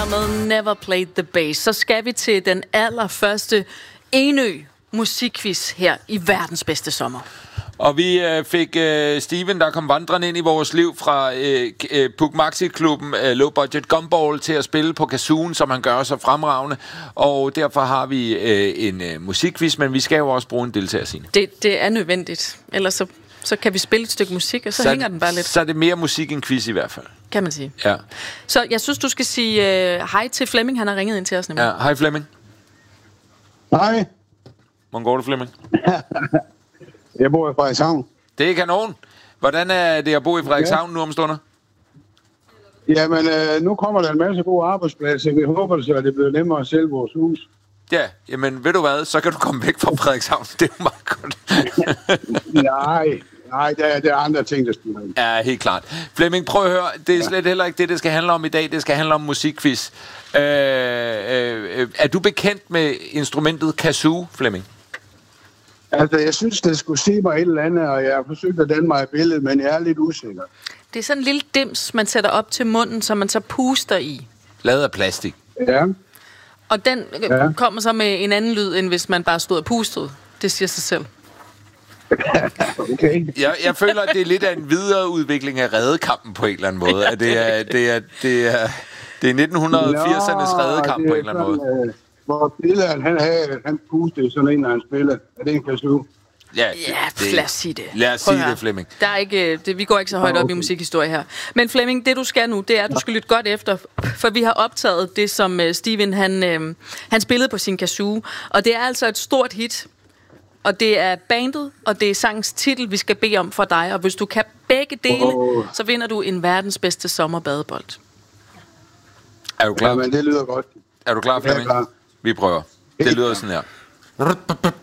Med Never Played the Bass, så skal vi til den allerførste Enø musikquiz her i verdens bedste sommer. Og vi fik Steven, der kom vandrende ind i vores liv fra Puk Maxi-klubben Low Budget Gumball til at spille på kazooen, som han gør så fremragende. Og derfor har vi en musikquiz, men vi skal jo også bruge en deltager, Signe. Det er nødvendigt. Ellers så kan vi spille et stykke musik, og så hænger den bare lidt. Så er det mere musik end quiz i hvert fald. Kan man sige. Ja. Så jeg synes, du skal sige hej til Flemming. Han har ringet ind til os nemlig. Ja, hej Flemming. Hej. Hvordan går det, Flemming? Jeg bor i Frederikshavn. Det er kanon. Hvordan er det at bo i Frederikshavn nu om stunder? Jamen, nu kommer der en masse gode arbejdspladser. Vi håber så, at det bliver nemmere at sælge vores hus. Ja, jamen ved du hvad, så kan du komme væk fra Frederikshavn. Det er jo meget godt. Nej, der er andre ting, der styrer ind. Ja, helt klart. Flemming, prøv at høre. Det er slet heller ikke det skal handle om i dag. Det skal handle om musikquiz. Er du bekendt med instrumentet kazoo, Flemming? Altså, jeg synes, det skulle sige mig et eller andet, og jeg har forsøgt at danne mig et billede, men jeg er lidt usikker. Det er sådan en lille dims, man sætter op til munden, som man så puster i. Lavet af plastik. Ja. Og den kommer så med en anden lyd, end hvis man bare stod og pustede. Det siger sig selv. Okay. Jeg føler, at det er lidt af en videreudvikling af Redekampen på en eller anden måde. At det er 1980'ernes Redekamp på en eller anden måde. Hvor billederen, han pustede sådan en, når han spiller. Er det en kazoo? Ja, lad os sige det. Lad os sige det, Flemming. Der er ikke, vi går ikke så højt op i musikhistorie her. Men Flemming, det du skal nu, det er, at du skal lytte godt efter. For vi har optaget det, som Steven han spillede på sin kazoo. Og det er altså et stort hit. Og det er bandet, og det er sangens titel, vi skal bede om for dig. Og hvis du kan begge dele, så vinder du en verdens bedste sommerbadebold. Er du klar? Ja, men det lyder godt. Er du klar, Flemming? Vi prøver. Det lyder sådan her.